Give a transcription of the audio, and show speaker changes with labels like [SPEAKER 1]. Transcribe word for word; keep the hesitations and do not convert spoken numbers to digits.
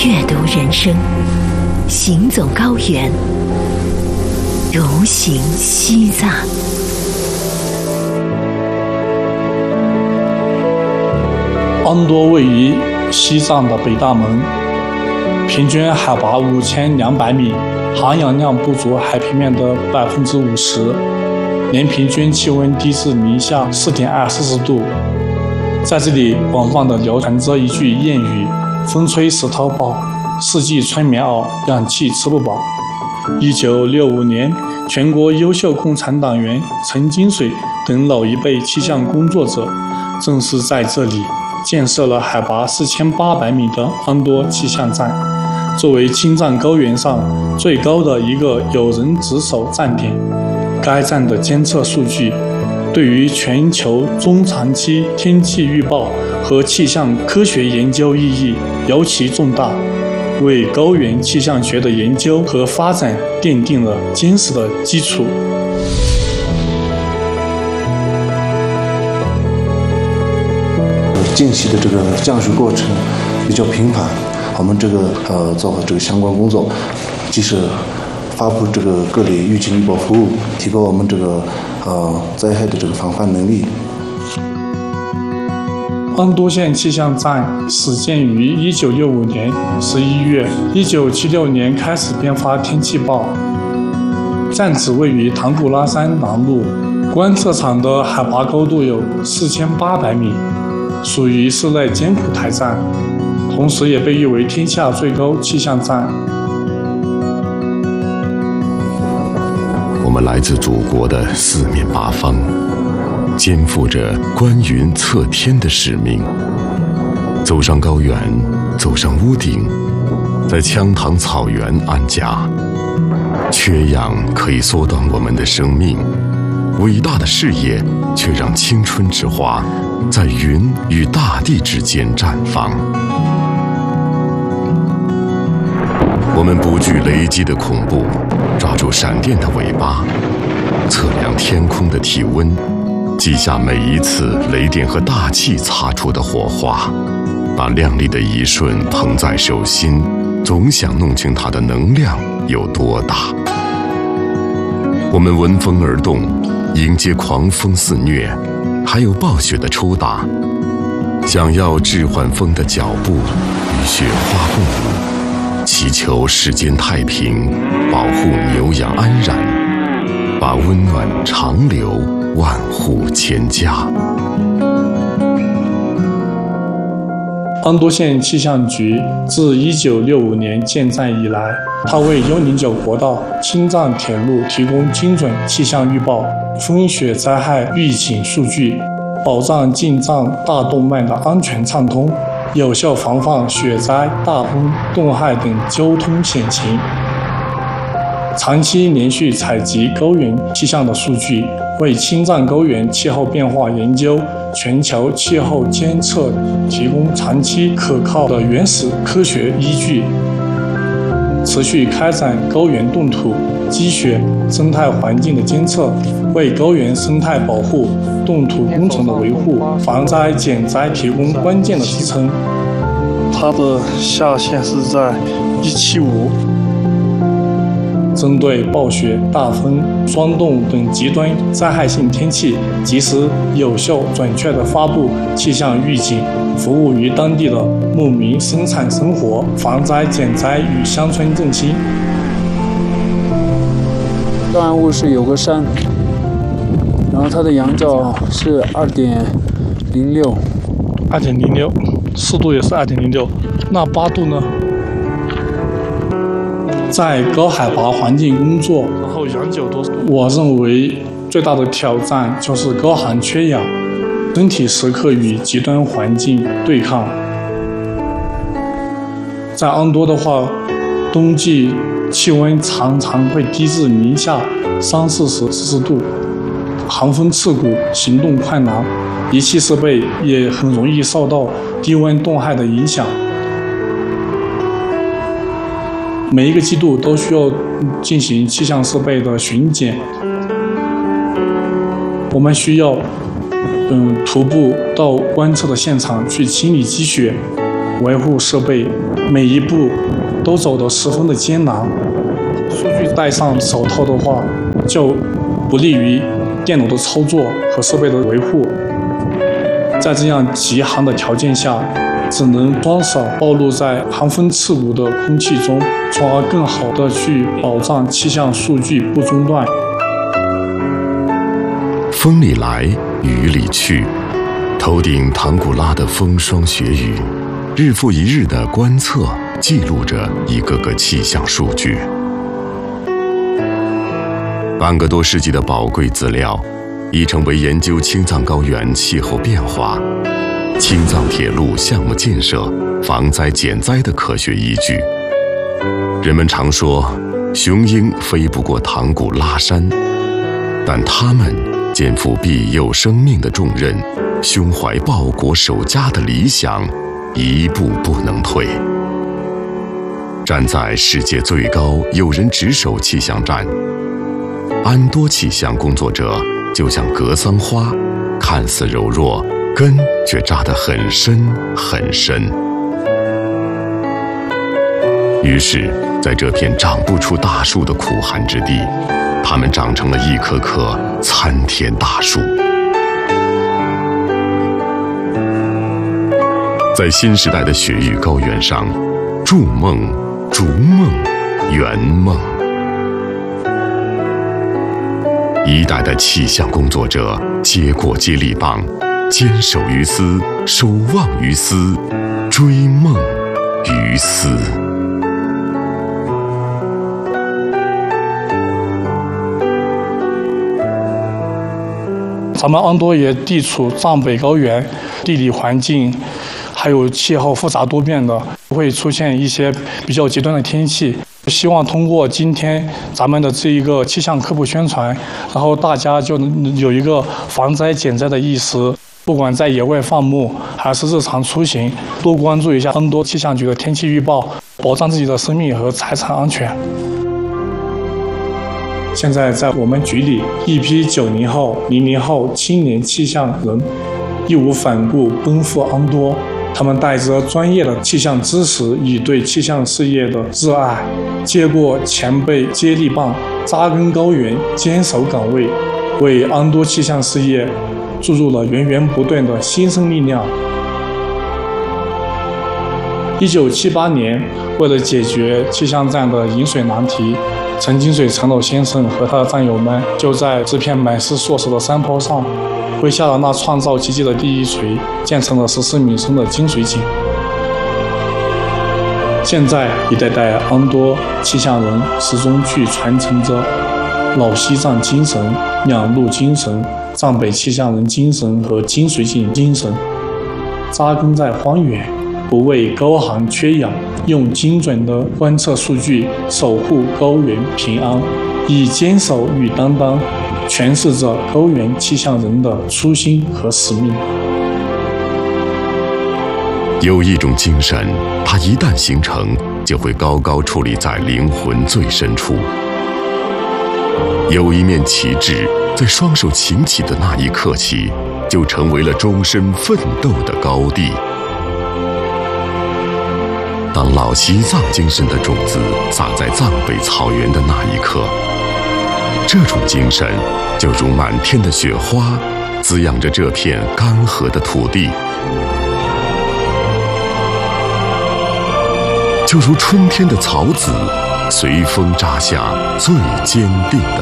[SPEAKER 1] 阅读人生，行走高原，游行西藏。
[SPEAKER 2] 安多位于西藏的北大门，平均海拔五千两百米，含氧量不足海平面的百分之五十，年平均气温低至零下四点二摄氏度。在这里广泛的流传着一句谚语：风吹石头爆，四季春棉袄，氧气吃不饱。一九六五年，全国优秀共产党员陈金水等老一辈气象工作者正是在这里建设了海拔四千八百米的安多气象站，作为青藏高原上最高的一个有人值守站点。该站的监测数据对于全球中长期天气预报和气象科学研究意义尤其重大，为高原气象学的研究和发展奠定了坚实的基础。
[SPEAKER 3] 近期的这个降水过程比较频繁，我们这个呃做好这个相关工作，及时发布这个各类预警预报服务，提高我们这个呃灾害的这个防范能力。
[SPEAKER 2] 安多县气象站始建于一九六五年十一月，一九七六年开始编发天气报。站址位于唐古拉山南麓，观测场的海拔高度有四千八百米，属于室内艰苦台站，同时也被誉为天下最高气象站。
[SPEAKER 4] 我们来自祖国的四面八方，肩负着观云测天的使命，走上高原，走上屋顶，在羌塘草原安家。缺氧可以缩短我们的生命，伟大的事业却让青春之花在云与大地之间绽放。我们不惧雷击的恐怖，抓住闪电的尾巴，测量天空的体温，记下每一次雷电和大气擦出的火花，把亮丽的一瞬捧在手心，总想弄清它的能量有多大。我们闻风而动，迎接狂风肆虐，还有暴雪的抽打，想要置缓风的脚步，与雪花共舞，祈求世间太平，保护牛羊安然，把温暖长留，万户千家。
[SPEAKER 2] 安多县气象局自一九六五年建站以来，它为一零九国道、青藏铁路提供精准气象预报、风雪灾害预警数据，保障进藏大动脉的安全畅通，有效防范雪灾、大风、冻害等交通险情。长期连续采集高原气象的数据，为青藏高原气候变化研究、全球气候监测提供长期可靠的原始科学依据。持续开展高原冻土、积雪、生态环境的监测，为高原生态保护、冻土工程的维护、防灾减灾提供关键的支撑。它的下限是在一百七十五。针对暴雪、大风、霜冻等极端灾害性天气，及时、有效、准确地发布气象预警，服务于当地的牧民生产生活、防灾减灾与乡村振兴。
[SPEAKER 5] 高安坞是有个山，然后它的仰角是二点零六，
[SPEAKER 2] 二点零六，湿度也是二点零六，那八度呢？在高海拔环境工作，然后氧久多，我认为最大的挑战就是高寒缺氧，身体时刻与极端环境对抗。在安多的话，冬季气温常常会低至零下三四十摄氏度，寒风刺骨，行动困难，仪器设备也很容易受到低温冻害的影响。每一个季度都需要进行气象设备的巡检，我们需要嗯徒步到观测的现场去清理积雪， 维护设备每一步都走得十分的艰难。数据戴上手套的话，就不利于电脑的操作和设备的维护。在这样极寒的条件下，只能双手暴露在寒风刺骨的空气中，从而更好地去保障气象数据不中断。
[SPEAKER 4] 风里来，雨里去，头顶唐古拉的风霜雪雨，日复一日的观测记录着一个个气象数据。半个多世纪的宝贵资料，已成为研究青藏高原气候变化、青藏铁路项目建设、防灾减灾的科学依据。人们常说，雄鹰飞不过唐古拉山，但它们肩负庇佑生命的重任，胸怀报国守家的理想，一步不能退。站在世界最高有人值守气象站，安多气象工作者就像格桑花，看似柔弱，根却扎得很深很深。于是，在这片长不出大树的苦寒之地，它们长成了一棵棵参天大树。在新时代的雪域高原上，筑梦、逐梦、圆梦。一代代气象工作者接过接力棒，坚守于斯，守望于斯，追梦于斯。
[SPEAKER 2] 咱们安多也地处藏北高原，地理环境还有气候复杂多变的，会出现一些比较极端的天气。希望通过今天咱们的这一个气象科普宣传，然后大家就能有一个防灾减灾的意识，不管在野外放牧还是日常出行，多关注一下安多气象局的天气预报，保障自己的生命和财产安全。现在在我们局里，一批九零后、零零后青年气象人义无反顾奔赴安多。他们带着专业的气象知识与对气象事业的热爱，接过前辈接力棒，扎根高原，坚守岗位，为安多气象事业注入了源源不断的新生力量。一九七八年，为了解决气象站的饮水难题，陈金水陈老先生和他的战友们就在这片满是硕石的山坡上挥下了那创造奇迹的第一锤，建成了十四米深的金水井。现在一代代安多气象人始终去传承着老西藏精神、两路精神、藏北气象人精神和金水井精神，扎根在荒原，不畏高寒缺氧，用精准的观测数据守护高原平安，以坚守与担当诠释着高原气象人的初心和使命。
[SPEAKER 4] 有一种精神，它一旦形成，就会高高矗立在灵魂最深处。有一面旗帜，在双手擎起的那一刻起，就成为了终身奋斗的高地。当老西藏精神的种子撒在藏北草原的那一刻，这种精神就如满天的雪花，滋养着这片干涸的土地，就如春天的草籽，随风扎下最坚定的